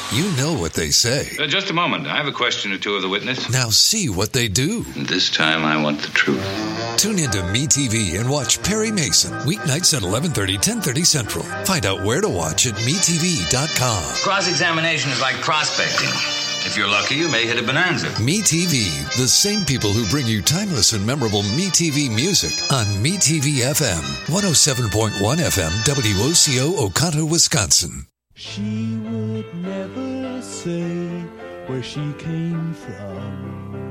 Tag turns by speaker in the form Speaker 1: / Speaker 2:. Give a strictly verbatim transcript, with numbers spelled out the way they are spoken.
Speaker 1: You know what they say.
Speaker 2: Uh, just a moment. I have a question or two of the witness.
Speaker 1: Now see what they do.
Speaker 2: This time I want the truth.
Speaker 1: Tune into MeTV and watch Perry Mason. Weeknights at eleven thirty, ten thirty Central. Find out where to watch at me T V dot com.
Speaker 2: Cross-examination is like prospecting. If you're lucky, you may hit a bonanza.
Speaker 1: MeTV, the same people who bring you timeless and memorable MeTV music on MeTV F M, one oh seven point one F M, W O C O, Oconto, Wisconsin.
Speaker 3: She would never say where she came from.